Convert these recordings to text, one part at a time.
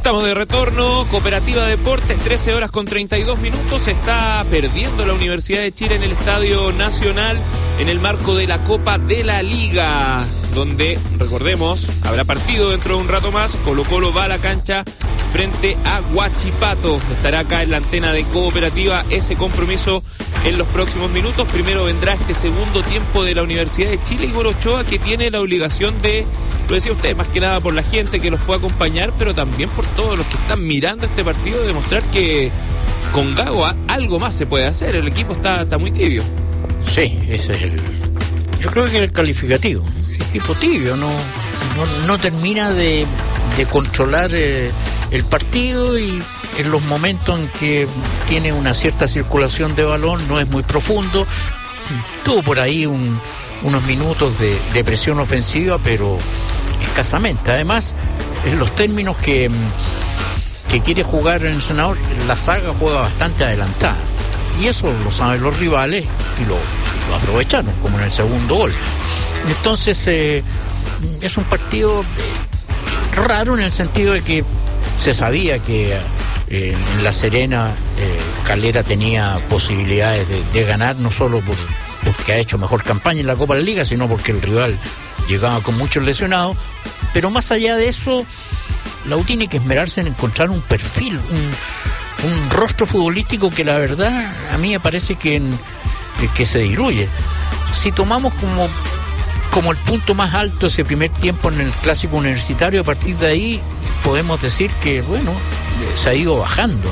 Estamos de retorno, Cooperativa Deportes, 13 horas con 32 minutos. Está perdiendo la Universidad de Chile en el Estadio Nacional en el marco de la Copa de la Liga, donde, recordemos, habrá partido dentro de un rato más. Colo-Colo va a la cancha frente a Huachipato. Estará acá en la antena de Cooperativa ese compromiso en los próximos minutos. Primero vendrá este segundo tiempo de la Universidad de Chile, Igor Ochoa, que tiene la obligación de, lo decía usted, más que nada por la gente que los fue a acompañar, pero también por todos los que están mirando este partido, demostrar que con Gago algo más se puede hacer. El equipo está muy tibio. Sí, ese es yo creo que es el calificativo. Equipo tibio, no termina de controlar el partido, y en los momentos en que tiene una cierta circulación de balón no es muy profundo. Tuvo por ahí unos minutos de presión ofensiva, pero escasamente. Además, en los términos que quiere jugar el entrenador, la saga juega bastante adelantada, y eso lo saben los rivales y lo aprovecharon, como en el segundo gol. Entonces es un partido raro en el sentido de que se sabía que en La Serena Calera tenía posibilidades de ganar, no solo porque ha hecho mejor campaña en la Copa de la Liga, sino porque el rival llegaba con muchos lesionados. Pero más allá de eso, la U tiene que esmerarse en encontrar un perfil, un rostro futbolístico que la verdad a mí me parece que se diluye. Si tomamos como el punto más alto ese primer tiempo en el clásico universitario, a partir de ahí podemos decir que, bueno, se ha ido bajando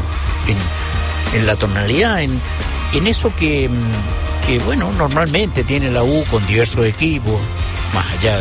en la tonalidad, en eso que bueno, normalmente tiene la U con diversos equipos, más allá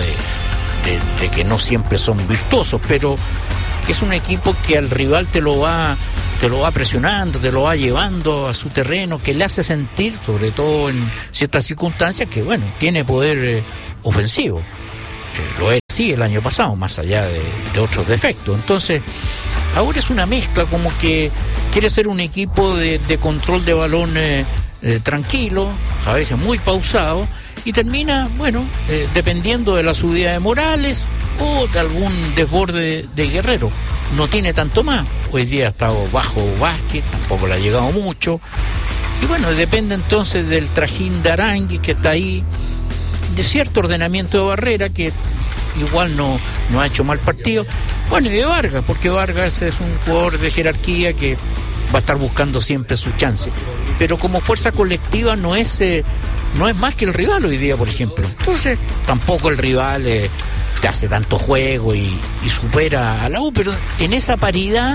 de que no siempre son virtuosos, pero es un equipo que al rival te lo va presionando, te lo va llevando a su terreno, que le hace sentir, sobre todo en ciertas circunstancias, que bueno, tiene poder ofensivo. Lo era así el año pasado, más allá de otros defectos. Entonces, ahora es una mezcla, como que quiere ser un equipo de control de balón tranquilo, a veces muy pausado, y termina, bueno, dependiendo de la subida de Morales o de algún desborde de Guerrero. No tiene tanto más. Hoy día ha estado bajo Vázquez, tampoco le ha llegado mucho. Y bueno, depende entonces del trajín de Arangui, que está ahí, de cierto ordenamiento de Barrera, que igual no ha hecho mal partido. Bueno, y de Vargas, porque Vargas es un jugador de jerarquía que va a estar buscando siempre su chance. Pero como fuerza colectiva no es más que el rival hoy día, por ejemplo. Entonces, tampoco el rival te hace tanto juego y supera a la U, pero en esa paridad,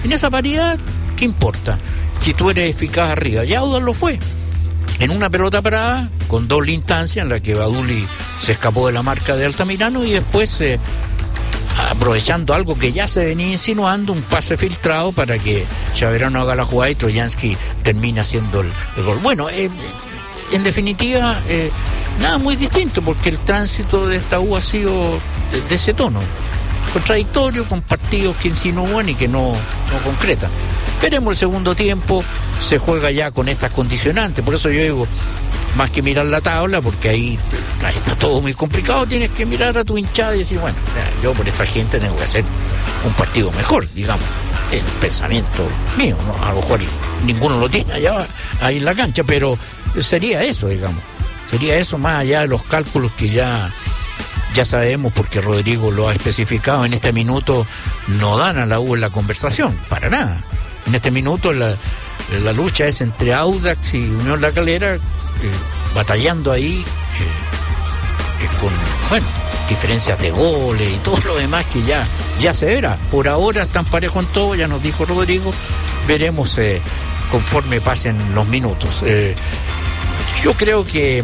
¿qué importa? Si tú eres eficaz arriba. Ya Audax lo fue. En una pelota parada, con doble instancia, en la que Baduli se escapó de la marca de Altamirano, y después, aprovechando algo que ya se venía insinuando, un pase filtrado para que Chaverano haga la jugada y Troyansky termina haciendo el gol. Bueno, en definitiva, nada muy distinto, porque el tránsito de esta U ha sido de ese tono, contradictorio, con partidos que insinúan y que no concretan. Veremos el segundo tiempo, se juega ya con estas condicionantes, por eso yo digo, más que mirar la tabla, porque ahí está todo muy complicado, tienes que mirar a tu hinchada y decir, bueno, yo por esta gente tengo que hacer un partido mejor, digamos, el pensamiento mío, ¿no? A lo mejor ninguno lo tiene allá ahí en la cancha, pero sería eso, digamos, sería eso, más allá de los cálculos que ya sabemos, porque Rodrigo lo ha especificado. En este minuto no dan a la U en la conversación, para nada. En este minuto la lucha es entre Audax y Unión La Calera, batallando ahí con, bueno, diferencias de goles y todo lo demás que ya se verá. Por ahora están parejos en todo, ya nos dijo Rodrigo, veremos conforme pasen los minutos. Yo creo que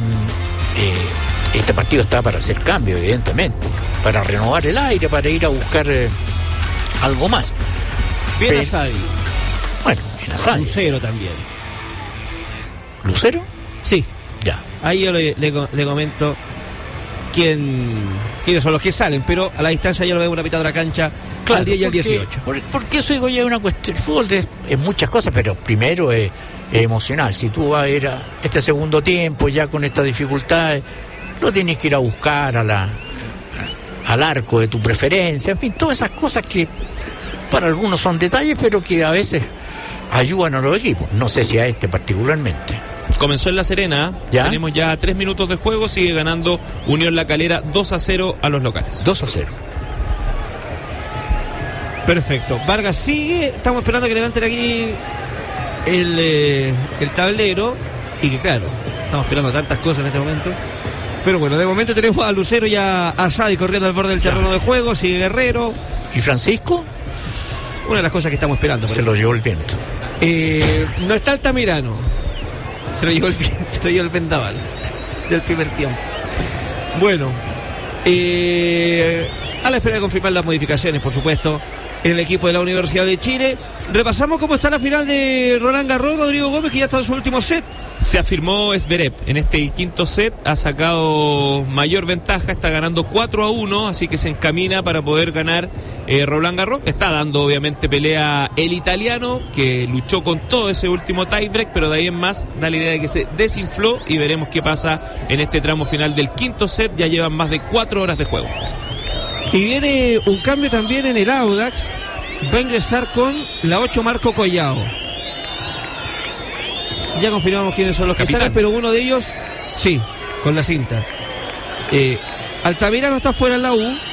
este partido está para hacer cambio, evidentemente, para renovar el aire, para ir a buscar algo más. Bien Asadi. Bueno, bien Asadi. Lucero también. ¿Lucero? Sí. Ya. Ahí yo le comento quiénes son los que salen, pero a la distancia ya lo vemos una mitad de la cancha, claro, al 10 y al 18. Porque eso digo yo, es una cuestión. El fútbol es muchas cosas, pero primero es emocional. Si tú vas a ir a este segundo tiempo ya con estas dificultades, lo tienes que ir a buscar al arco de tu preferencia, en fin, todas esas cosas que para algunos son detalles, pero que a veces ayudan a los equipos. No sé si a este particularmente. Comenzó en La Serena, ¿Ya? Tenemos ya 3 minutos de juego, sigue ganando Unión La Calera 2-0 a los locales. 2-0. Perfecto. Vargas sigue, estamos esperando que levanten aquí el tablero. Y que claro, estamos esperando tantas cosas en este momento. Pero bueno, de momento tenemos a Lucero y a Sadi corriendo al borde del terreno de juego. Sigue Guerrero. ¿Y Francisco? Una de las cosas que estamos esperando. Se lo llevó el viento. No está Altamirano. Se lo llevó el vendaval del primer tiempo. Bueno, a la espera de confirmar las modificaciones, por supuesto, en el equipo de la Universidad de Chile. Repasamos cómo está la final de Roland Garros. Rodrigo Gómez, que ya está en su último set. Se afirmó Zverev en este quinto set, ha sacado mayor ventaja, está ganando 4-1, así que se encamina para poder ganar Roland Garros. Está dando obviamente pelea el italiano, que luchó con todo ese último tiebreak, pero de ahí en más da la idea de que se desinfló y veremos qué pasa en este tramo final del quinto set. Ya llevan más de 4 horas de juego. Y viene un cambio también en el Audax. Va a ingresar con la 8 Marco Collao. Ya confirmamos quiénes son los que salen, pero uno de ellos, sí, con la cinta. Altamirano está fuera en la U. Y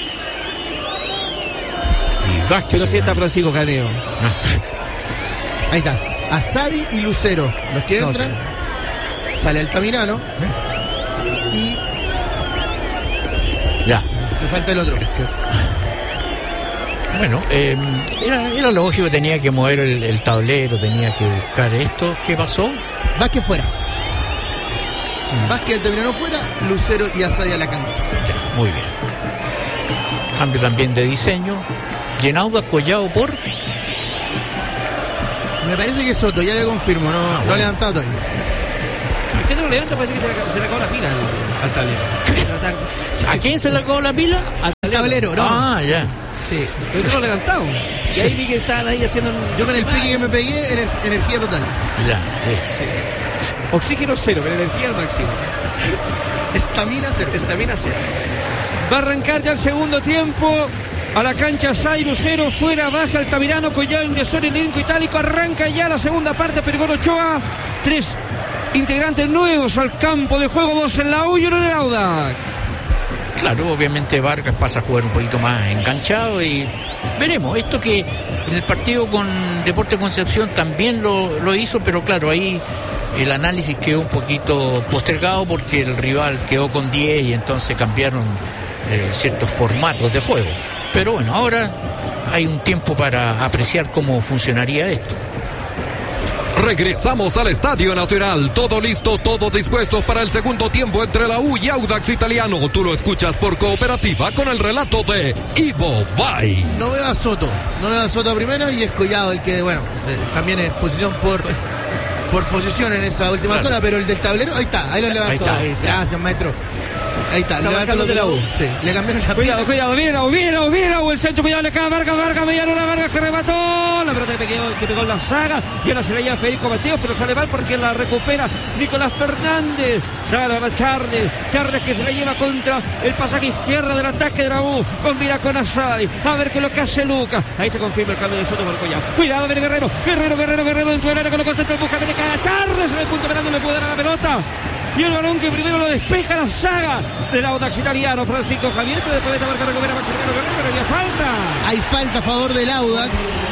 Vázquez, pero sí está Francisco Caneo. Ahí está. Asadi y Lucero, los que entran. Sí. Sale Altamirano. Y ya. Me falta el otro. Bueno, era lógico, tenía que mover el tablero, tenía que buscar esto. ¿Qué pasó? Vázquez fuera. Vázquez Altamirano fuera, Lucero y Asadi a la cancha. Ya, muy bien. Cambio también de diseño. Yenauda Collao por... Me parece que es Soto, ya le confirmo, no ha levantado todavía. ¿Por qué no lo levanta? Parece que se le acabó la pila al tablero. ¿A quién se le acabó la pila? Al tablero, ¿no? Ah, ya. Sí, pero no lo levantado. Y ahí vi que estaban ahí haciendo... Yo con el pique que me pegué, energía total. Ya, sí. Oxígeno cero, pero energía al máximo. Estamina cero. Va a arrancar ya el segundo tiempo. A la cancha Sai, Lucero, fuera, baja Altamirano, Collao ingresó en el elenco itálico. Arranca ya la segunda parte, Perigón Ochoa. 3 integrantes nuevos al campo de juego, 2 en la U y 1 en el Audax. Claro, obviamente Vargas pasa a jugar un poquito más enganchado y veremos. Esto que en el partido con Deportes Concepción también lo hizo, pero claro, ahí el análisis quedó un poquito postergado porque el rival quedó con 10 y entonces cambiaron ciertos formatos de juego. Pero bueno, ahora hay un tiempo para apreciar cómo funcionaría esto. Regresamos al Estadio Nacional, todo listo, todo dispuesto para el segundo tiempo entre la U y Audax Italiano. Tú lo escuchas por Cooperativa con el relato de Ivo Bay. No veo a Soto primero y es Collao el que, bueno, también es posición por posición en esa última zona, pero el del tablero, ahí está, ahí lo levantó. Ahí está. Gracias, maestro. Ahí está, levantó los de la U. Sí, le cambiaron la pila. Cuidado, viene la U, el centro, cuidado, le cae Vargas, mediano la Vargas que remató. La pelota que pegó en la saga. Y ahora se la lleva Federico Mateos, pero sale mal porque la recupera Nicolás Fernández. Sale a Charles que se la lleva contra el pasaje izquierdo del ataque de la U. Combina con Asadi. A ver qué es lo que hace Lucas. Ahí se confirma el cambio de Soto por Collao. Cuidado, viene Guerrero dentro del área con lo concentra el busca, viene cada Charles en el punto penal, no le puede dar a la pelota. Y el balón que primero lo despeja la saga del Audax Italiano, Francisco Javier, pero después de esta marca recupera Maximiliano Guerrero, pero había falta. Hay falta a favor del Audax.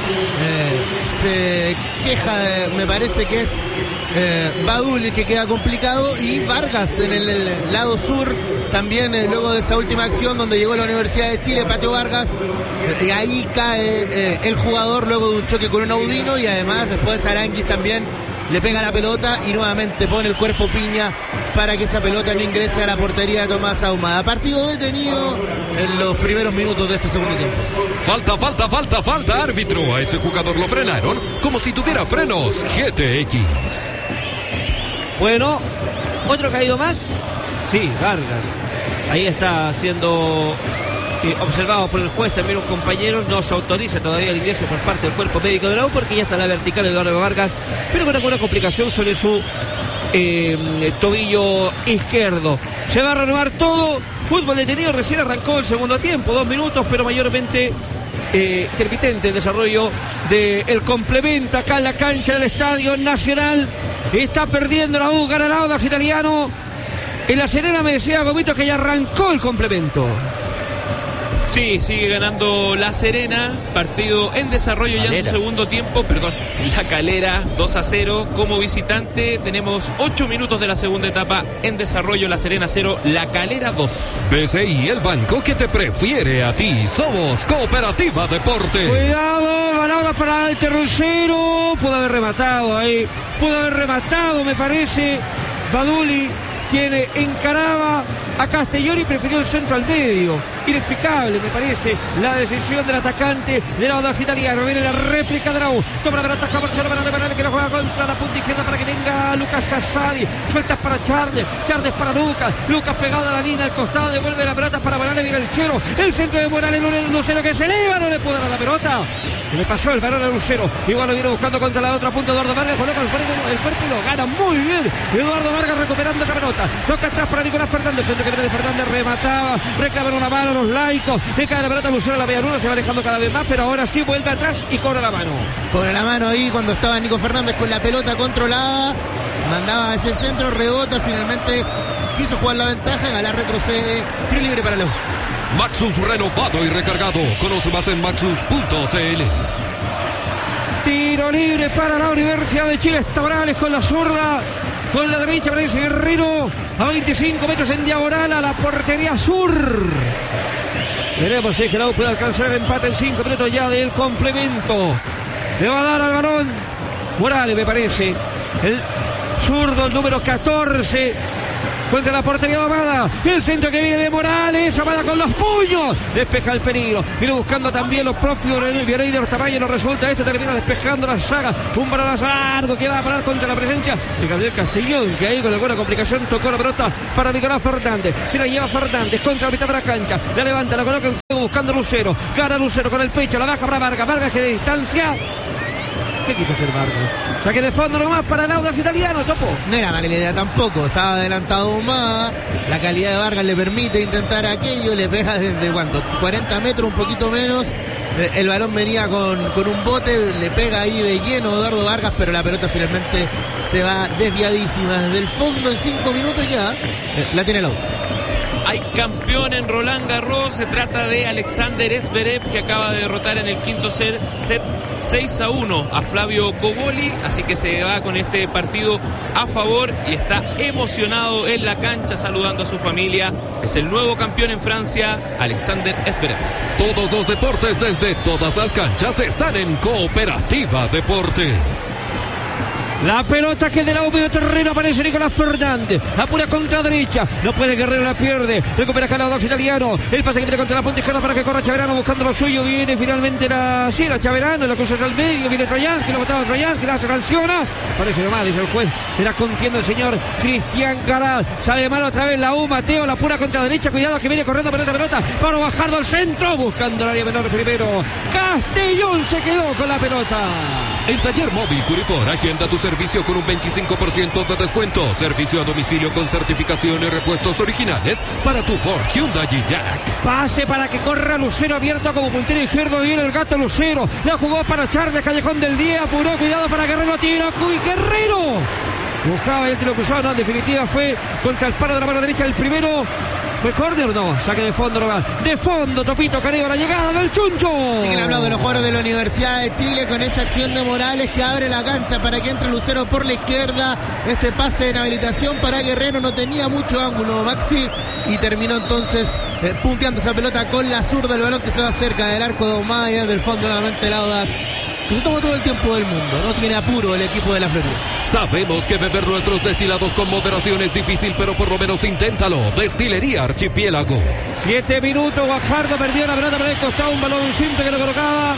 Se queja, me parece que es Badul el que queda complicado, y Vargas en el lado sur también, luego de esa última acción donde llegó la Universidad de Chile, pateó Vargas, y ahí cae el jugador luego de un choque con un Audino, y además después Aranguis también le pega la pelota y nuevamente pone el cuerpo Piña para que esa pelota no ingrese a la portería de Tomás Ahumada. Partido detenido en los primeros minutos de este segundo tiempo. Falta, árbitro. A ese jugador lo frenaron como si tuviera frenos GTX. Bueno, otro caído más. Sí, Vargas. Ahí está siendo observado por el juez, también un compañero. No se autoriza todavía el ingreso por parte del cuerpo médico de la U porque ya está la vertical de Eduardo Vargas, pero con alguna complicación sobre su tobillo izquierdo. Se va a renovar todo. Fútbol detenido, recién arrancó el segundo tiempo, 2 minutos, pero mayormente intermitente el desarrollo del complemento acá en la cancha del Estadio Nacional. Está perdiendo la U, gana el Audax Italiano. En La Serena me decía Gomito que ya arrancó el complemento. Sí, sigue ganando La Serena, partido en desarrollo ya en su segundo tiempo, La Calera 2-0 como visitante. Tenemos 8 minutos de la segunda etapa en desarrollo, La Serena 0, La Calera 2. BCI, el banco que te prefiere a ti. Somos Cooperativa Deportes. Cuidado, balada para el tercero. Pudo haber rematado ahí, me parece, Baduli, quien encaraba a Castellón y prefirió el centro al medio. Inexplicable, me parece, la decisión del atacante del Audax Italiano. Viene la réplica de la U. Toma la pelota, Marcelo Banale, que lo juega contra la punta izquierda para que venga Lucas Sassadi. Sueltas para Charles para Lucas pegado a la línea al costado, devuelve la pelota para Banale, viene el Chero. El centro de Morales, Lucero que se eleva, no le puede dar la pelota. Le pasó el balón a Lucero. Igual lo viene buscando contra la otra punta. Eduardo Vargas coloca el cuerpo y lo gana muy bien. Eduardo Vargas recuperando la pelota. Toca atrás para Nicolás Fernández. Centro que viene de Fernández, remataba. Reclamaron una mano los laicos. Le cae la pelota Lucero a la medialuna. Se va alejando cada vez más, pero ahora sí vuelve atrás y cobra la mano. Cobra la mano ahí cuando estaba Nico Fernández con la pelota controlada. Mandaba ese centro, rebota. Finalmente quiso jugar la ventaja. Galá retrocede. Tiro libre para la U. Maxus renovado y recargado. Conoce más en maxus.cl. Tiro libre para la Universidad de Chile. Está Morales con la zurda. Con la derecha aparece Guerrero. A 25 metros en diagonal a la portería sur. Veremos si es que la U puede alcanzar el empate en 5 minutos ya del complemento. Le va a dar al balón Morales, me parece. El zurdo, el número 14. Contra la portería de Amada. El centro que viene de Morales. Amada con los puños. Despeja el peligro. Viene buscando también los propios Vianey de Tamayo. No resulta esto. Termina despejando la saga. Un balonazo largo que va a parar contra la presencia de Gabriel Castellón, que ahí con alguna complicación tocó la pelota para Nicolás Fernández. Se la lleva Fernández contra la mitad de la cancha. La levanta, la coloca en juego buscando Lucero. Gana Lucero con el pecho. La baja para Vargas. Vargas que de distancia. ¿Qué quiso hacer Vargas? Saque de fondo nomás para el Audax Italiano, Topo. No era mala la idea tampoco, estaba adelantado más. La calidad de Vargas le permite intentar aquello, le pega desde ¿cuánto? 40 metros, un poquito menos. El balón venía con un bote, le pega ahí de lleno Eduardo Vargas, pero la pelota finalmente se va desviadísima. Desde el fondo en 5 minutos ya la tiene el Audax. Hay campeón en Roland Garros. Se trata de Alexander Zverev, que acaba de derrotar en el quinto set 6-1 a Flavio Coboli, así que se va con este partido a favor y está emocionado en la cancha saludando a su familia. Es el nuevo campeón en Francia, Alexander Zverev. Todos los deportes desde todas las canchas están en Cooperativa Deportes. La pelota que de la medio terreno aparece Nicolás Fernández. Apura contra derecha. No puede, Guerrero la pierde. Recupera acá el Audax Italiano. El pase que viene contra la punta izquierda para que corra Chaverano buscando lo suyo. Viene finalmente la Chaverano. La cruza al medio. Viene Troyansky. Lo botaba Troyansky. La sanciona. Parece nomás, dice el juez. Era contiendo el señor Cristian Garal. Sale de mano otra vez la U. Mateo la apura contra derecha. Cuidado que viene corriendo por esa pelota. Para Bajardo al centro. Buscando el área menor primero. Castellón se quedó con la pelota. En Taller Móvil Curifor, agenda tu servicio con un 25% de descuento. Servicio a domicilio con certificación y repuestos originales para tu Ford, Hyundai y Jack. Pase para que corra Lucero abierto como puntero izquierdo. Viene el gato Lucero. La jugó para Charles, Callejón del Día. Apuró, cuidado para Guerrero. Tiro, Guerrero. Buscaba el tiro cruzado. No, en definitiva fue contra el palo de la mano derecha el primero. ¿Fue córner o no? Saque de fondo nomás. De fondo, Topito Caneo, la llegada del Chuncho. Y el hablado de los jugadores de la Universidad de Chile con esa acción de Morales que abre la cancha para que entre Lucero por la izquierda. Este pase en habilitación para Guerrero no tenía mucho ángulo, Maxi, y terminó entonces punteando esa pelota con la zurda. El balón que se va cerca del arco de Omaya, del fondo nuevamente el Audax. Que se tomó todo el tiempo del mundo, no tiene apuro el equipo de la Florida. Sabemos que beber nuestros destilados con moderación es difícil, pero por lo menos inténtalo. Destilería Archipiélago. 7 minutos, Guajardo perdió la pelota por el costado, un balón simple que lo colocaba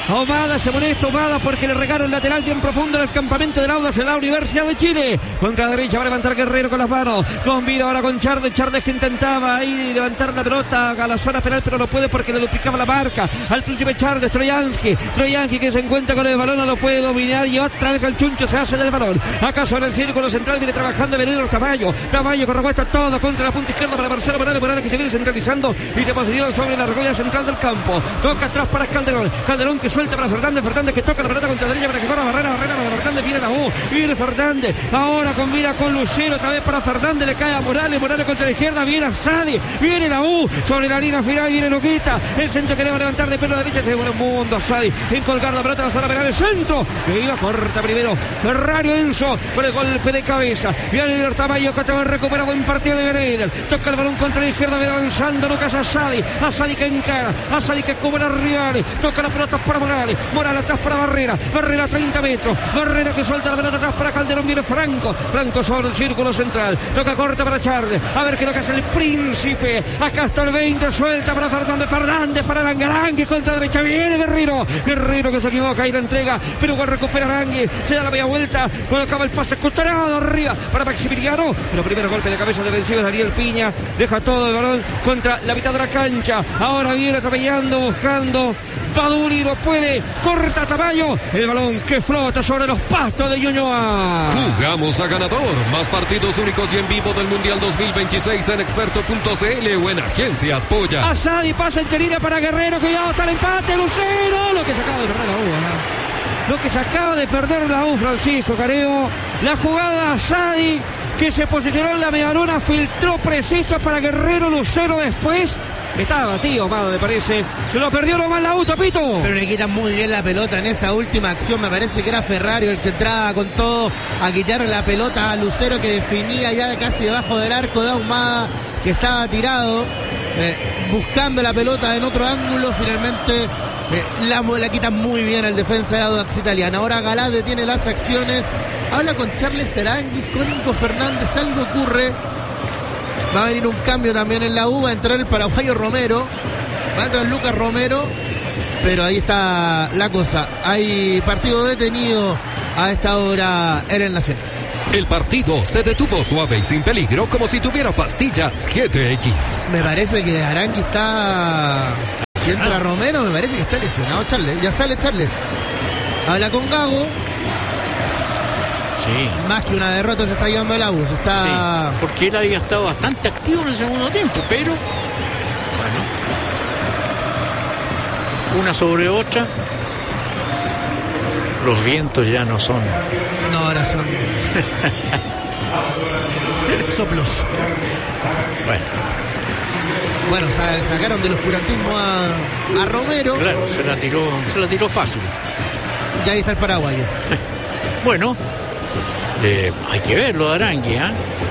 Ahumada, se molesta Ahumada porque le regaron el lateral bien profundo en el campamento del Audax de la Universidad de Chile. Contra derecha va a levantar Guerrero con las manos. Combina ahora con Chardes. Chardes que intentaba ahí levantar la pelota a la zona penal, pero no puede porque le duplicaba la marca al príncipe Chardes. Troyanski que se encuentra con el balón, no lo puede dominar y otra vez el Chuncho se hace del balón. Acaso en el círculo central viene trabajando Benedito Tamayo que recuesta todo contra la punta izquierda para Marcelo Morales que se viene centralizando y se posiciona sobre la argolla central del campo. Toca atrás para Calderón que suelta para Fernández que toca la pelota contra derecha para que corra Barrera para Fernández, viene Fernández, ahora combina con Lucero, otra vez para Fernández, le cae a Morales contra la izquierda, viene a Sadi, viene la U, sobre la línea final, viene Loquita, el centro que le va a levantar de pierna derecha, se vuelve un mundo a Sadi, en colgar la pelota a la zona penal, el centro, que iba corta primero, Ferrario Enzo, con el golpe de cabeza, viene el Tamayo que otra vez recupera buen partido de Benedel, toca el balón contra la izquierda, viene avanzando Lucas a Sadi que encara, a Sadi que cubre a Rivales, toca la pelota para Morales atrás para Barrera a 30 metros, Barrera que suelta la pelota atrás para Calderón, viene Franco sobre el círculo central, toca corta para Charles, a ver qué es lo que hace el príncipe, acá está el 20, suelta para Fernández para Arangui contra derecha, viene Guerrero que se equivoca y la entrega, pero igual recupera Arangui, se da la media vuelta, colocaba el pase cucharado arriba para Maximiliano, pero primero golpe de cabeza defensivo de Daniel Piña, deja todo el balón contra la mitad de la cancha, ahora viene atropellando, buscando Baduli, no puede, corta Tamayo, el balón que flota sobre los pastos de Ñuñoa. Jugamos a ganador, más partidos únicos y en vivo del Mundial 2026 en experto.cl o en Agencias Polla. Asadi pasa en Chelina para Guerrero, cuidado, está el empate, Lucero, lo que se acaba de perder la U, ¿no? Lo que se acaba de perder la U, Francisco Careo, la jugada Asadi que se posicionó en la medialuna, filtró preciso para Guerrero, Lucero después. Estaba batido, Amado, me parece. Se lo perdió nomás la U, Topito. Pero le quitan muy bien la pelota en esa última acción. Me parece que era Ferrario el que entraba con todo a quitarle la pelota a Lucero, que definía ya casi debajo del arco de Ahumada, que estaba tirado, buscando la pelota en otro ángulo. Finalmente la quitan muy bien al defensa de Audax Italiano. Ahora Galá detiene las acciones. Habla con Charles Aranguis, con Nico Fernández. Algo ocurre. Va a venir un cambio también en la U, va a entrar el paraguayo Romero, va a entrar Lucas Romero, pero ahí está la cosa. Hay partido detenido a esta hora en el Nacional. El partido se detuvo suave y sin peligro, como si tuviera pastillas GTX. Me parece que Aranqui está... Si entra Romero, me parece que está lesionado Charles. Ya sale Charles. Habla con Gago. Sí. Más que una derrota se está llevando el AU. Está... Sí, porque él había estado bastante activo en el segundo tiempo, pero bueno, una sobre otra, los vientos ya no son. No, ahora son soplos. Bueno, sacaron del oscurantismo a Romero. Claro, se la tiró fácil. Y ahí está el paraguayo. Bueno, hay que verlo de Arangui, ¿eh?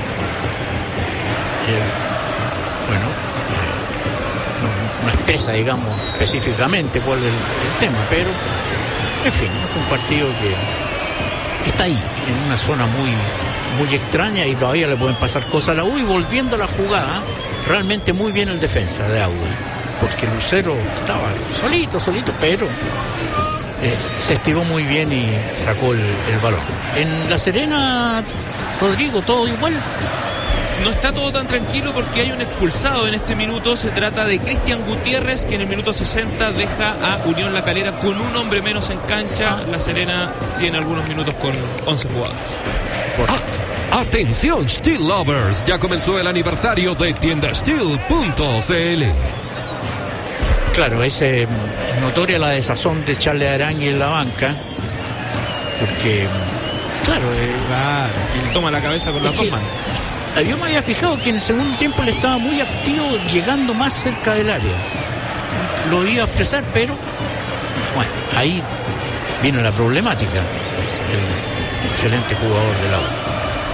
No expresa, digamos, específicamente cuál es el tema, pero en fin, es un partido que está ahí, en una zona muy extraña, y todavía le pueden pasar cosas a la U. Y volviendo a la jugada, realmente muy bien el defensa de AU, porque Lucero estaba solito, pero se estiró muy bien y sacó el balón. En La Serena, Rodrigo, todo igual. No está todo tan tranquilo porque hay un expulsado en este minuto. Se trata de Cristian Gutiérrez, que en el minuto 60 deja a Unión La Calera con un hombre menos en cancha. La Serena tiene algunos minutos con 11 jugadores. Atención Steel Lovers, ya comenzó el aniversario de tiendasteel.cl. Claro, es notoria la desazón de Charles Arangui en la banca, porque claro, él toma la cabeza con las dos manos. Yo me había fijado que en el segundo tiempo él estaba muy activo, llegando más cerca del área. Lo iba a expresar, pero bueno, ahí vino la problemática. El excelente jugador de la U.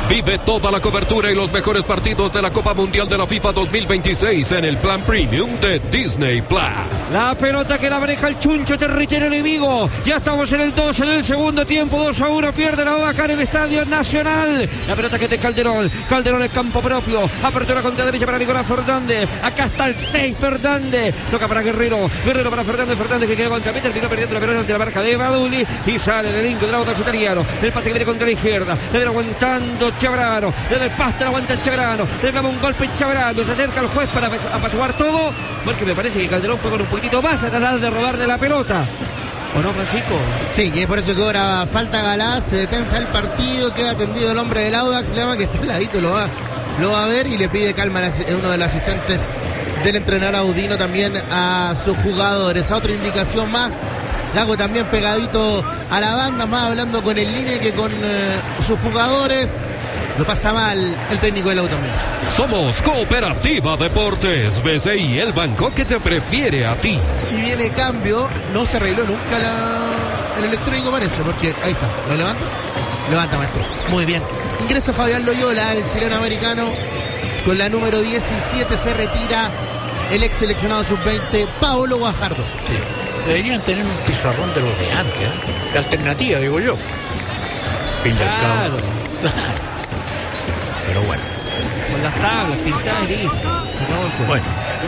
Vive toda la cobertura y los mejores partidos de la Copa Mundial de la FIFA 2026 en el plan premium de Disney Plus. La pelota que la maneja el Chuncho, territorio enemigo. Ya estamos en el 12 del segundo tiempo. 2-1 pierde la U acá en el Estadio Nacional. La pelota que es de Calderón. Calderón en campo propio. Apertura contra derecha para Nicolás Fernández. Acá está el 6 Fernández. Toca para Guerrero. Guerrero para Fernández. Fernández que queda contra mí. Terminó perdiendo la pelota ante la marca de Baduli. Y sale el elenco del Audax italiano. El pase que viene contra la izquierda. Le viene aguantando Chabrano. Desde el pasto lo aguanta Chabrano. Le clava un golpe Chabrano. Se acerca al juez para apaciguar todo. Porque me parece que Calderón fue con un poquitito más a tratar de robarle la pelota. ¿O no, Francisco? Sí, que es por eso que ahora falta Galá, se detensa el partido, queda atendido el hombre del Audax, le llama que está al ladito, lo va a ver y le pide calma a uno de los asistentes del entrenador Audino también a sus jugadores. A otra indicación más, Lago también pegadito a la banda, más hablando con el línea que con sus jugadores. Lo pasa mal el técnico del Audax también. Somos Cooperativa Deportes, BCI, el banco que te prefiere a ti. Y viene cambio, no se arregló nunca el electrónico parece, porque ahí está, ¿lo levanta? Levanta, maestro, muy bien. Ingresa Fabián Loyola, el chileno americano, con la número 17 se retira el ex seleccionado sub-20, Paolo Guajardo. Sí. Deberían tener un pizarrón de los de antes, ¿eh? De alternativa, digo yo. Fin del cabo. Claro. Pero bueno. Con las tablas pintadas y listo. Bueno.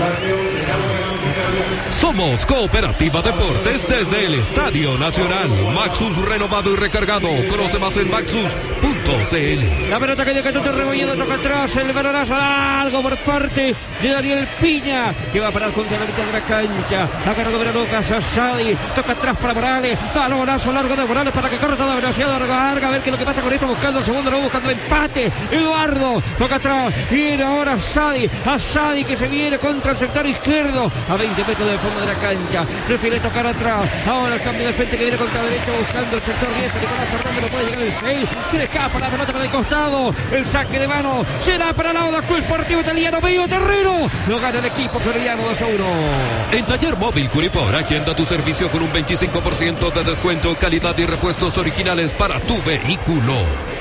Somos Cooperativa Deportes desde el Estadio Nacional. Maxus renovado y recargado. Conoce más en maxus.cl. La pelota que de Catuto Rebolledo toca atrás. El balonazo largo por parte de Daniel Piña, que va a parar contra la mitad de la cancha. Acá recupera Lucas Asadi. Toca atrás para Morales. Balonazo largo de Morales para que corra toda velocidad. A ver qué es lo que pasa con esto. Buscando el segundo, no buscando empate. Eduardo toca atrás. Viene ahora Asadi que se viene contra el sector izquierdo. A 20 metros del fondo de la cancha. Prefiere tocar atrás. Ahora el cambio de frente que viene contra derecha buscando el sector 10. Nicolás Fernández no puede llegar el 6. Se le escapa la pelota para el costado. El saque de mano será para el Audax Club Sportivo Italiano. Bello Terreno. Lo gana el equipo floridiano 2-1. En Taller Móvil Curifor, agenda tu servicio con un 25% de descuento, calidad y repuestos originales para tu vehículo.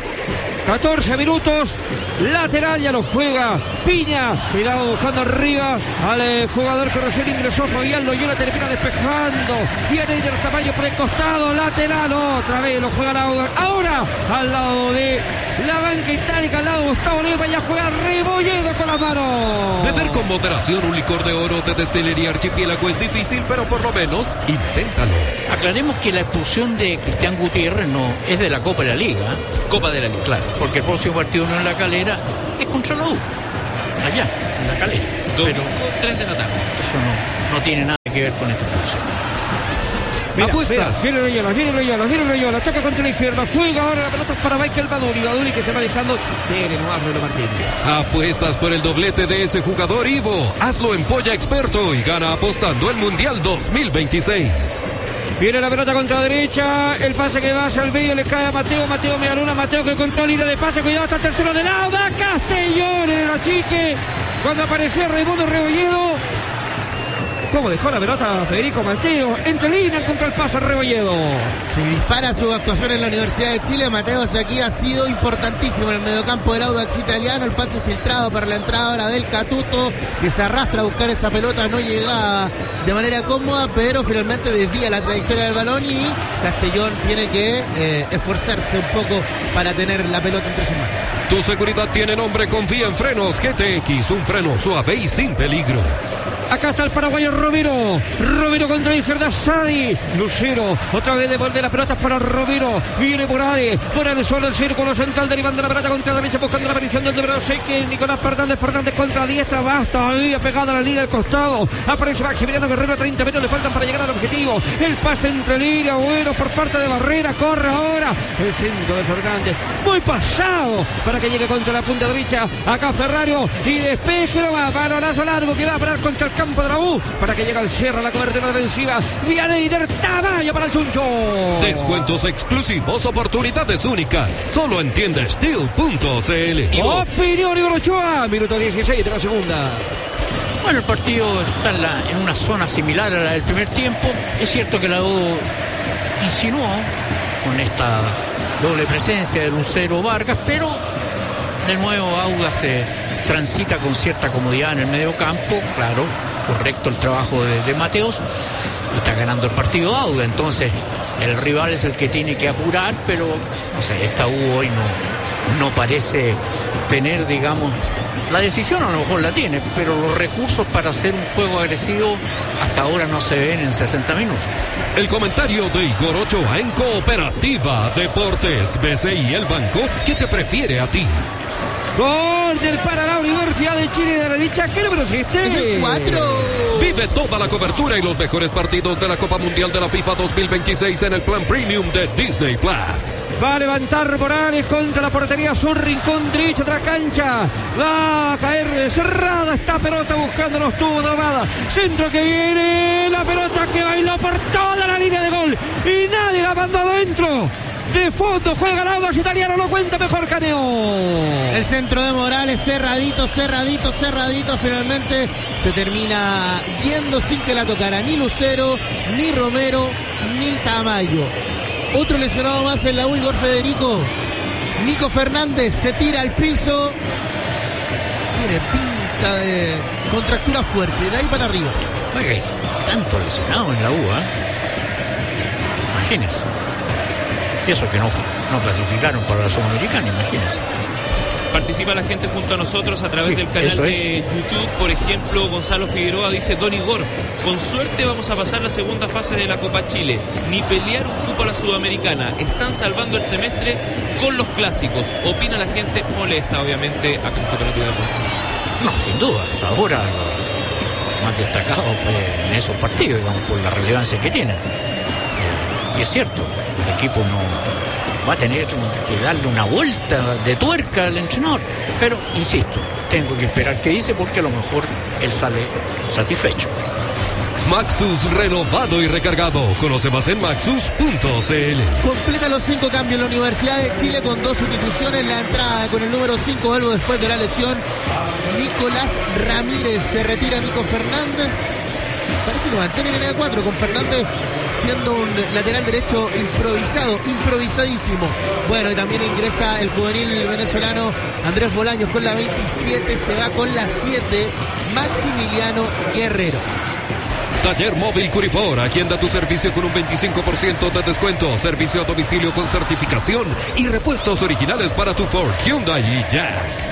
14 minutos, lateral ya lo juega Piña, tirado buscando arriba al jugador que recién ingresó, Fabián Loyola termina despejando, viene del tamaño por el costado, lateral, otra vez lo juega Audax, ahora al lado de la banca itálica, al lado de Gustavo Lima, ya juega Rebolledo con las manos. Beber con moderación un licor de oro de Destilería Archipiélago es difícil, pero por lo menos inténtalo. Aclaremos que la expulsión de Cristian Gutiérrez no es de la Copa de la Liga, ¿eh? Copa de la Liga. Claro, porque el próximo partido no en La Calera, es contra la U, allá, en La Calera. Domingo, pero 3 de la tarde. eso no tiene nada que ver con esta expulsión. Mira, Apuestas. Viene Loyola, toca contra la izquierda, juega ahora la pelota para Michael Baduli que se va alejando. Tiene nomás Bruno Martínez. Apuestas por el doblete de ese jugador, Ivo. Hazlo en Polla Experto y gana apostando el Mundial 2026. Viene la pelota contra derecha, el pase que va hacia el medio, le cae a Mateo Megaluna, Mateo que controla línea de pase, cuidado, está el tercero de Audax, Castellón en el achique, cuando apareció Raimundo Rebolledo. ¿Cómo dejó la pelota Federico Mateo? Entre línea contra el pase Rebolledo. Se dispara su actuación en la Universidad de Chile. Mateo aquí ha sido importantísimo en el mediocampo del Audax italiano. El pase filtrado para la entrada ahora del Catuto, que se arrastra a buscar esa pelota. No llega de manera cómoda, pero finalmente desvía la trayectoria del balón y Castellón tiene que esforzarse un poco para tener la pelota entre sus manos. Tu seguridad tiene nombre, confía en Frenos GTX, un freno suave y sin peligro. Acá está el paraguayo Romero contra la izquierda Sadi, Lucero, otra vez devuelve las pelotas para Romero, viene Morales solo el círculo central, derivando la pelota contra la derecha, buscando la aparición del número 6, que Nicolás Fernández contra diestra, basta, había pegado a la línea del costado, aparece Maximiliano Guerrero, 30 metros le faltan para llegar al objetivo, el pase entre línea, bueno, por parte de Barrera, corre ahora, el centro de Fernández, muy pasado, para que llegue contra la punta derecha, acá Ferrario, y despeje, no va, balonazo largo, que va a parar contra el campo de la U, para que llegue al cierre, la cobertura defensiva, Vianeider Tamayo para el Chuncho. Descuentos exclusivos, oportunidades únicas, solo entiende Steel.cl. Opinión Igor Ochoa, minuto 16 de la segunda. Bueno, el partido está en una zona similar a la del primer tiempo. Es cierto que la U insinuó con esta doble presencia de Lucero Vargas, pero de nuevo Audax transita con cierta comodidad en el medio campo, claro, correcto el trabajo de Mateos, está ganando el partido Audax, entonces el rival es el que tiene que apurar, pero no sé, esta U hoy no parece tener, digamos, la decisión a lo mejor la tiene, pero los recursos para hacer un juego agresivo hasta ahora no se ven en 60 minutos. El comentario de Igor Ochoa en Cooperativa Deportes BCI, el banco que te prefiere a ti. Córner para la Universidad de Chile de la derecha. ¿Qué número es este? Es el 4. Vive toda la cobertura y los mejores partidos de la Copa Mundial de la FIFA 2026 en el plan premium de Disney Plus. Va a levantar Morales contra la portería sur, rincón derecho, otra cancha. Va a caer cerrada esta pelota buscando los tubos de Ahumada. Centro que viene, la pelota que bailó por toda la línea de gol y nadie la mandó adentro. De fondo juega el Audax italiano, lo cuenta mejor Caneo. El centro de Morales, cerradito. Finalmente se termina yendo sin que la tocara ni Lucero, ni Romero, ni Tamayo. Otro lesionado más en la U, Igor Federico. Nico Fernández se tira al piso. Tiene pinta de contractura fuerte, de ahí para arriba. Oiga, hay tanto lesionado en la U, Imagínense. Y eso que no clasificaron para la Sudamericana, imagínense. Participa la gente junto a nosotros a través del canal de YouTube. Por ejemplo, Gonzalo Figueroa dice: Don Igor, con suerte vamos a pasar la segunda fase de la Copa Chile. Ni pelear un cupo a la Sudamericana. Están salvando el semestre con los clásicos. Opina la gente, molesta obviamente acá en Cooperativa Deportes. No, sin duda, hasta ahora lo más destacado fue en esos partidos, digamos, por la relevancia que tienen. Y es cierto, el equipo no va a tener que darle una vuelta de tuerca al entrenador. Pero, insisto, tengo que esperar qué dice, porque a lo mejor él sale satisfecho. Maxus renovado y recargado. Conoce más en maxus.cl. Completa los 5 cambios en la Universidad de Chile con 2 sustituciones. La entrada con el número 5, algo después de la lesión, Nicolás Ramírez. Se retira Nico Fernández. Parece que mantiene línea de 4 con Fernández siendo un lateral derecho improvisadísimo. Bueno, y también ingresa el juvenil venezolano Andrés Bolaños con la 27, se va con la 7, Maximiliano Guerrero. Taller Móvil Curifor, agenda tu servicio con un 25% de descuento, servicio a domicilio con certificación y repuestos originales para tu Ford, Hyundai y Jack.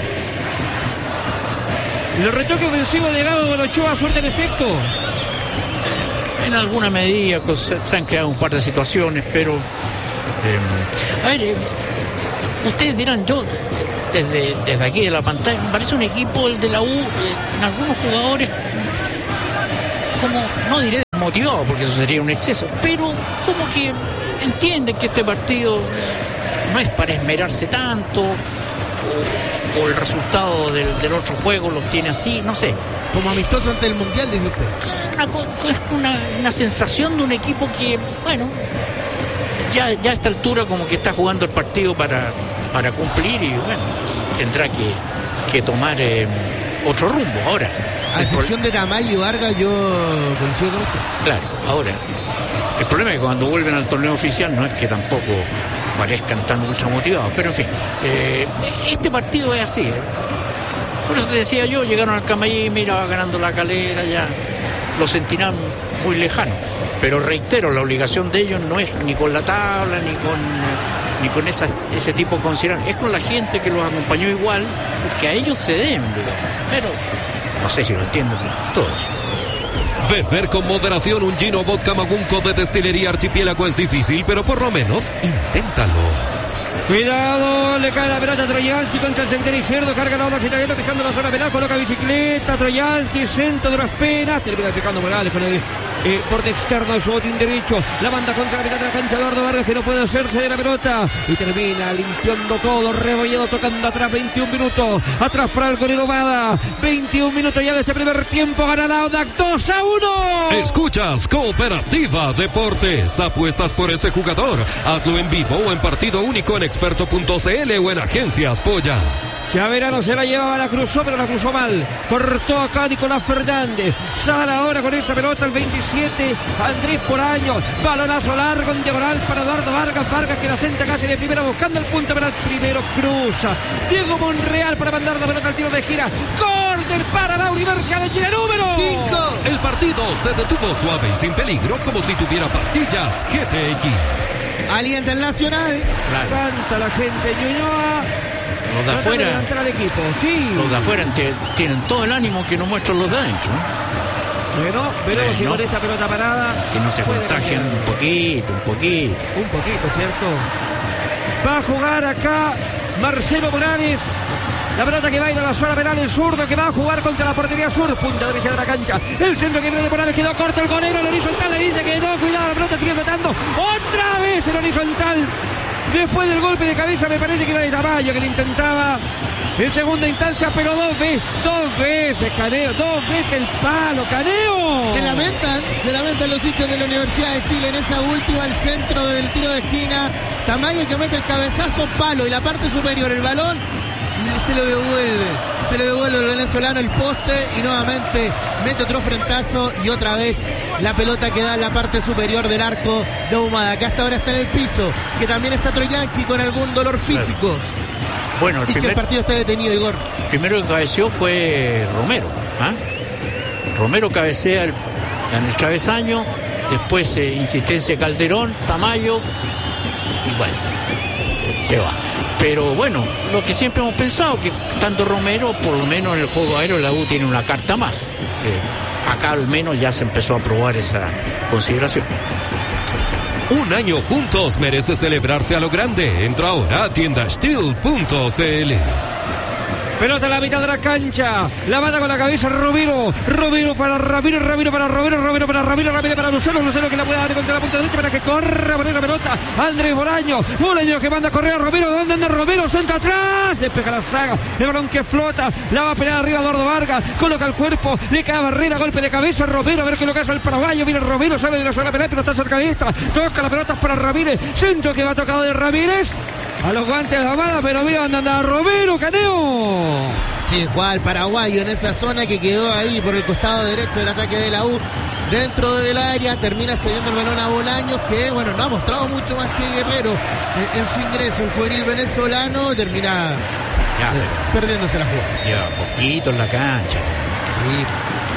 El retoque ofensivo de Gabo Ochoa surte en efecto. En alguna medida se han creado un par de situaciones, pero a ver, ustedes dirán, yo desde aquí de la pantalla me parece un equipo, el de la U, en algunos jugadores, como no diré motivado, porque eso sería un exceso, pero como que entienden que este partido no es para esmerarse tanto, o el resultado del otro juego los tiene así, no sé. Como amistoso ante el Mundial, dice usted. Es una sensación de un equipo que, bueno, ya a esta altura como que está jugando el partido para cumplir, y bueno, tendrá que tomar otro rumbo. Ahora, a excepción de Tamayo y Vargas, yo coincido con usted. Claro, ahora, el problema es que cuando vuelven al torneo oficial no es que tampoco parezcan tan ultra motivados, pero en fin, este partido es así, Por eso te decía yo, llegaron al Camaí, mira, va ganando la Calera, ya lo sentirán muy lejano. Pero reitero, la obligación de ellos no es ni con la tabla, ni con ese tipo de consideración. Es con la gente que los acompañó igual, porque a ellos se deben, digamos. Pero no sé si lo entienden todos. Beber con moderación un gin o vodka Magunco de Destilería Archipiélago es difícil, pero por lo menos inténtalo. Cuidado, le cae la pelota a Troyansky contra el sector izquierdo, carga la Audax italiano pisando la zona penal, coloca bicicleta, Troyansky, centro de las penas, termina picando Morales con el porte externo de su botín derecho, la manda contra la mitad de la cancha, Eduardo Vargas, que no puede hacerse de la pelota, y termina limpiando todo, Rebolledo tocando atrás, 21 minutos, atrás para el golero Ahumada, 21 minutos ya de este primer tiempo, gana la Audax 2-1. Escuchas Cooperativa Deportes, apuestas por ese jugador, hazlo en vivo o en partido único en experto.cl o en Agencias Polla. Chaverano se la llevaba, la cruzó, pero la cruzó mal. Cortó acá Nicolás Fernández. Sale ahora con esa pelota el 27, Andrés Bolaños. Balonazo largo en diagonal para Eduardo Vargas. Vargas que la senta casi de primera buscando el punto para el primero. Cruza Diego Monreal para mandar la pelota al tiro de esquina. Córner para la Universidad de Chile, número 5. El partido se detuvo suave y sin peligro, como si tuviera pastillas GTX. Alienta el Nacional. Claro. Canta la gente Ñuñoa. Los de afuera, al equipo. Sí. los de afuera tienen todo el ánimo que no muestran los de adentro. Bueno, veremos si No. con esta pelota parada Si no se puede contagian cambiar. un poquito. Un poquito, ¿cierto? Va a jugar acá Marcelo Morales. La pelota que va a ir a la zona penal, el zurdo que va a jugar contra la portería sur, punta derecha de la cancha. El centro que viene de Morales quedó corto, el golero, el horizontal le dice que no, cuidado, la pelota sigue flotando. Otra vez el horizontal. Después del golpe de cabeza me parece que era de Tamayo que le intentaba en segunda instancia, pero dos veces Caneo, 2 veces el palo, Caneo. Se lamentan los hinchas de la Universidad de Chile en esa última, al centro del tiro de esquina. Tamayo que mete el cabezazo, palo, y la parte superior, el balón, se lo devuelve el venezolano el poste y nuevamente mete otro frentazo y otra vez la pelota que da en la parte superior del arco de Ahumada, que hasta ahora está en el piso, que también está Troyanqui con algún dolor físico. Bueno, Y que el partido está detenido, Igor. primero que cabeceó fue Romero. Romero cabecea en el travesaño, después insistencia de Calderón, Tamayo, y bueno, se va. Pero bueno, lo que siempre hemos pensado, que estando Romero, por lo menos en el juego aéreo la U tiene una carta más. Acá al menos ya se empezó a probar esa consideración. Un año juntos merece celebrarse a lo grande. Entra ahora a tiendasteel.cl. Pelota en la mitad de la cancha. La mata con la cabeza Romero. Romero para Ramiro. Ramiro para Romero. Romero para Ramiro. Ramiro para Lucero. Lucero que la puede dar contra la punta derecha para que corra poner la pelota. Andrés Bolaño. Bolaño que manda a correr a Romero. ¿Dónde anda Romero? Suelta atrás. Despeja la saga. El balón que flota. La va a pelear arriba Eduardo Vargas. Coloca el cuerpo. Le cae Barrera. Golpe de cabeza. Romero. A ver qué es lo que hace el paraguayo. Mira Romero. Sale de la zona penal pero está cerca de esta. Toca la pelota para Ramírez. Centro que va tocado de Ramírez. A los guantes de Ahumada, pero mira dónde anda Romero, Caneo. Sí, jugaba el paraguayo en esa zona que quedó ahí por el costado derecho del ataque de la U. Dentro del área, termina cediendo el balón a Bolaños, que bueno, no ha mostrado mucho más que Guerrero en su ingreso. El juvenil venezolano termina perdiéndose la jugada. Lleva poquito en la cancha. Sí.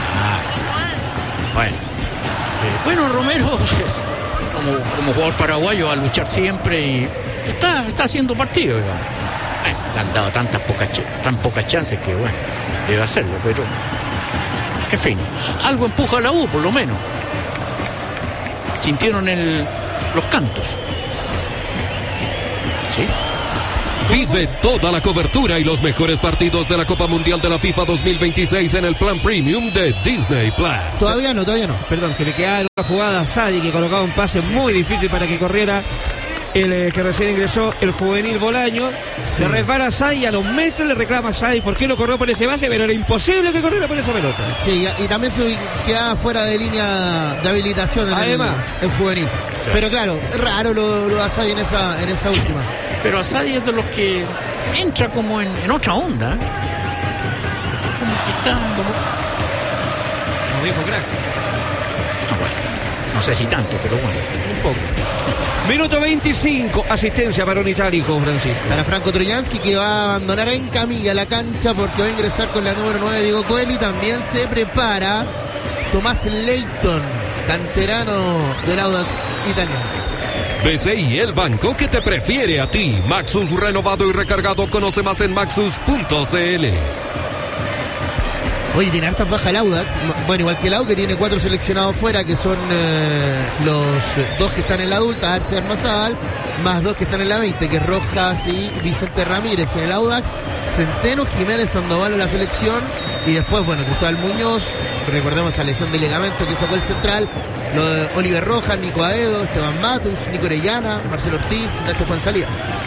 Bueno, Romero, como jugador paraguayo, va a luchar siempre y está haciendo partido, digamos. Le han dado tan pocas chances que, bueno, debe hacerlo, pero en fin, algo empuja a la U, por lo menos. Sintieron los cantos. ¿Sí? Vive toda la cobertura y los mejores partidos de la Copa Mundial de la FIFA 2026 en el plan premium de Disney Plus. Todavía no. Perdón, que le quedaba la jugada a Sadi, que colocaba un pase muy difícil para que corriera el que recién ingresó, el juvenil Bolaño. Se resbala a Sadi y a los metros le reclama a Sadi por qué lo corrió por ese base, pero era imposible que corriera por esa pelota. Sí, y también se quedaba fuera de línea de habilitación Además, el juvenil. Pero claro, es raro lo de Asadi en esa última. Pero Asadi es de los que entra como en otra onda. Como que está... Como dijo crack. Bueno, no sé si tanto, pero bueno. Un poco. Minuto 25, asistencia para un itálico, Francisco. Para Franco Troyanqui, que va a abandonar en camilla la cancha porque va a ingresar con la número 9 Diego Coelho, y también se prepara Tomás Leighton, canterano del Audax italiano. BCI, el banco que te prefiere a ti. Maxus renovado y recargado. Conoce más en maxus.cl. Oye, tiene hartas bajas el Audax. Bueno, igual que el Audax, que tiene 4 seleccionados fuera, que son los 2 que están en la adulta, Arce Armazabal, más 2 que están en la 20, que es Rojas y Vicente Ramírez en el Audax. Centeno, Jiménez, Sandoval en la selección. Y después, bueno, Cristóbal Muñoz, recordemos esa lesión de ligamento que sacó el central. Lo de Oliver Rojas, Nico Aedo, Esteban Matus, Nico Orellana, Marcelo Ortiz, Nacho Fuenzalía.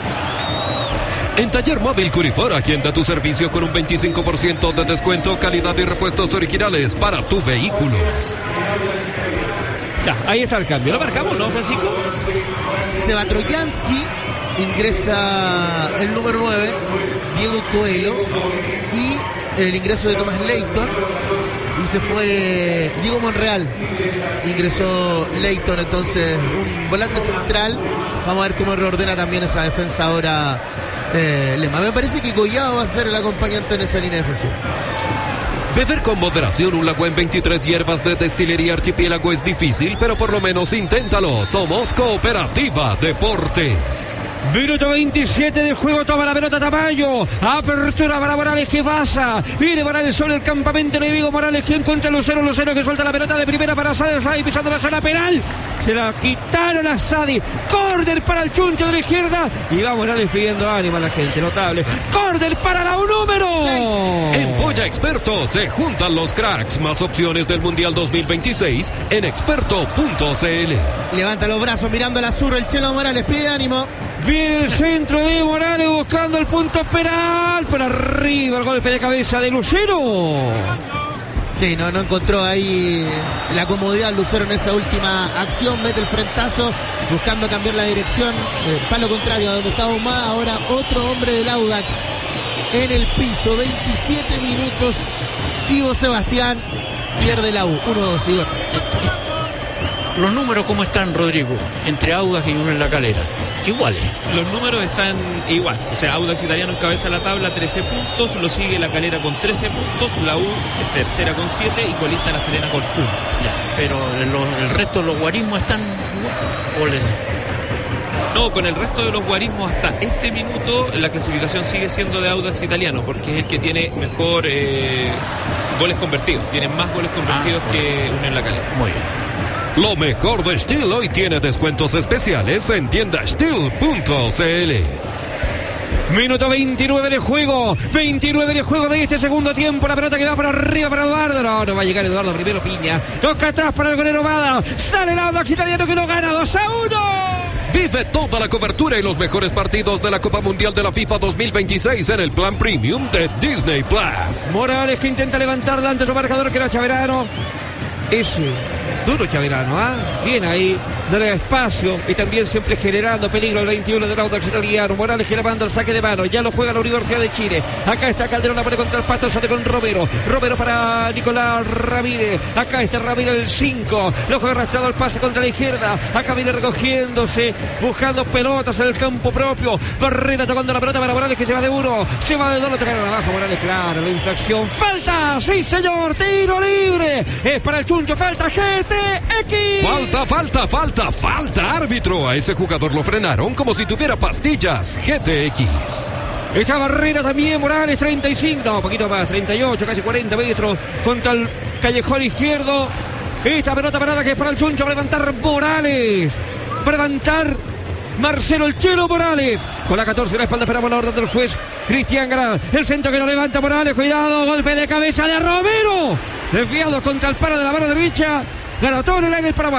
En Taller Móvil Curifora, agenda tu servicio con un 25% de descuento, calidad y repuestos originales para tu vehículo. Ya, ahí está el cambio. ¿Lo marcamos, no, Francisco? Se va Trojansky, ingresa el número 9, Diego Coelho, y el ingreso de Thomas Leighton, y se fue Diego Monreal, ingresó Leighton, entonces un volante central. Vamos a ver cómo reordena también esa defensa ahora Lema. Me parece que Collado va a ser el acompañante en esa línea defensiva. Beber con moderación un Lagüen 23 hierbas de Destilería Archipiélago es difícil, pero por lo menos inténtalo. Somos Cooperativa Deportes. Minuto 27 de juego, toma la pelota Tamayo, apertura para Morales que pasa, viene Morales sobre el campamento enemigo, Morales que encuentra a Lucero que suelta la pelota de primera para Sadi pisando la zona penal, se la quitaron a Sadi, córner para el chuncho de la izquierda y va Morales pidiendo ánimo a la gente, notable, córner para la número 6. En Polla Experto se juntan los cracks, más opciones del Mundial 2026 en experto.cl. Levanta los brazos mirando al azul, el Chelo Morales pide ánimo. Viene el centro de Morales buscando el punto penal. Por arriba el golpe de cabeza de Lucero. Sí, no encontró ahí la comodidad Lucero en esa última acción. Mete el frentazo buscando cambiar la dirección. Palo contrario a donde estaba Humada. Ahora otro hombre del Audax en el piso. 27 minutos. Ivo Sebastián pierde la U. 1-2, Igor. Los números, ¿cómo están, Rodrigo? Entre Audax y Uno en la Calera. Iguales. Los números están igual. O sea, Audax Italiano encabeza la tabla, 13 puntos. Lo sigue La Calera con 13 puntos. La U es tercera con 7 y colista La Serena con 1. Ya, pero el resto de los guarismos están igual. No, con el resto de los guarismos hasta este minuto la clasificación sigue siendo de Audax Italiano porque es el que tiene mejor goles convertidos. Tiene más goles convertidos que Uno en la Calera. Muy bien. Lo mejor de Steel hoy tiene descuentos especiales en tienda Steel.cl. Minuto 29 de juego. 29 de juego de este segundo tiempo. La pelota que va por arriba para Eduardo. No va a llegar Eduardo primero. Piña. Toca atrás para el golero Vada. Sale el Audax Italiano que lo gana 2-1. Vive toda la cobertura y los mejores partidos de la Copa Mundial de la FIFA 2026 en el plan premium de Disney Plus. Morales que intenta levantar ante su marcador que era Chaverano. Ese duro Chaverano, bien ahí, dale espacio y también siempre generando peligro el 21 del Audax Italiano. Morales que le manda el saque de mano, ya lo juega la Universidad de Chile. Acá está Calderón, la pone contra el pasto, sale con Romero para Nicolás Ramírez. Acá está Ramírez el 5, lo juega arrastrado el pase contra la izquierda. Acá viene recogiéndose, buscando pelotas en el campo propio. Barrera tocando la pelota para Morales que se va de uno, se va de dos, lo tocaron abajo Morales, claro, la infracción. Falta, sí señor, tiro libre, es para el Chuncho, falta GTX. Falta, árbitro. A ese jugador lo frenaron como si tuviera pastillas GTX. Esta barrera también, Morales, 35, no, un poquito más, 38, casi 40 metros contra el callejón izquierdo. Esta pelota parada que es para el Chuncho, para levantar Morales, para levantar Marcelo el Chelo Morales. Con la 14 la espalda esperamos la orden del juez Cristian Grad. El centro que lo levanta Morales, cuidado, golpe de cabeza de Romero. Desviado contra el paro de la mano derecha. Ganó todo en el aire el Paraguay.